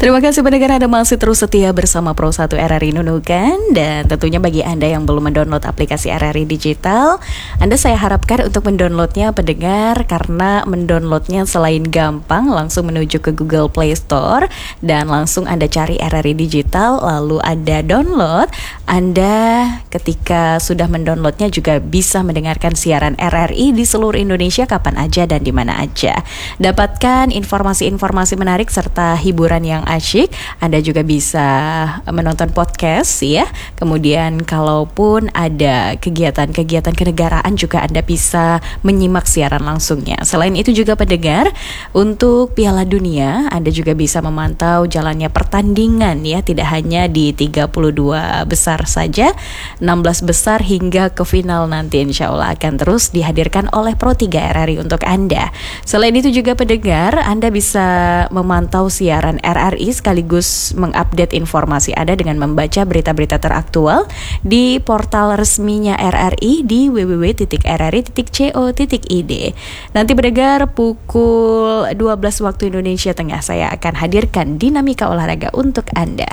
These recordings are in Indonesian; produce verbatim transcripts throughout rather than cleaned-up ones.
Terima kasih pendengar, Anda masih terus setia bersama Pro satu R R I Nunukan. Dan tentunya bagi Anda yang belum mendownload aplikasi R R I Digital, Anda saya harapkan untuk mendownloadnya pendengar, karena mendownloadnya selain gampang, langsung menuju ke Google Play Store dan langsung Anda cari R R I Digital, lalu Anda download. Anda ketika sudah mendownloadnya juga bisa mendengarkan siaran R R I di seluruh Indonesia kapan aja dan di mana aja. Dapatkan informasi-informasi menarik serta hiburan yang asyik. Anda juga bisa menonton podcast ya. Kemudian kalaupun ada kegiatan-kegiatan kenegaraan juga Anda bisa menyimak siaran langsungnya. Selain itu juga pendengar, untuk Piala Dunia Anda juga bisa memantau jalannya pertandingan ya, tidak hanya di tiga puluh dua besar saja, enam belas besar hingga ke final nanti insya Allah akan terus dihadirkan oleh Pro tiga R R I untuk Anda. Selain itu juga pendengar, Anda bisa memantau siaran R R I sekaligus mengupdate informasi Anda dengan membaca berita-berita teraktual di portal resminya R R I di w w w titik r r i titik co titik i d. Nanti pendengar pukul dua belas waktu Indonesia Tengah saya akan hadirkan dinamika olahraga untuk Anda.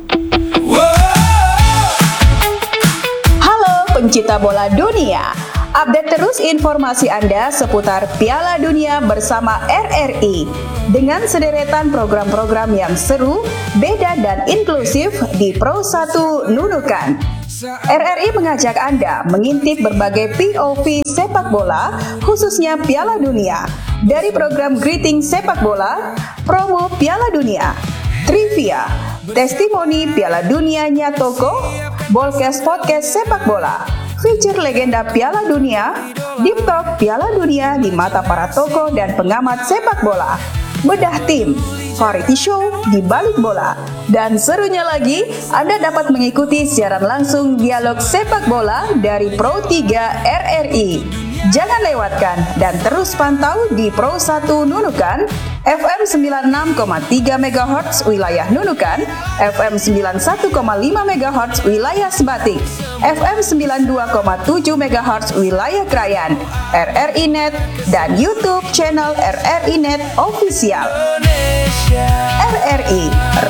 Halo pencinta bola dunia, update terus informasi Anda seputar Piala Dunia bersama R R I dengan sederetan program-program yang seru, beda dan inklusif di Pro satu Nunukan. R R I mengajak Anda mengintip berbagai P O V sepak bola, khususnya Piala Dunia, dari program Greeting Sepak Bola, promo Piala Dunia, trivia, testimoni Piala Dunianya Toko, Bolcast Podcast Sepak Bola, feature legenda Piala Dunia, Deep Talk Piala Dunia di mata para tokoh dan pengamat sepak bola, bedah tim, variety show di balik bola, dan serunya lagi, Anda dapat mengikuti siaran langsung dialog sepak bola dari Pro tiga R R I. Jangan lewatkan dan terus pantau di Pro satu Nunukan, F M sembilan puluh enam koma tiga megahertz wilayah Nunukan, F M sembilan puluh satu koma lima megahertz wilayah Sebatik, F M sembilan puluh dua koma tujuh megahertz wilayah Krayan, R R I Net, dan YouTube channel R R I Net Official. R R I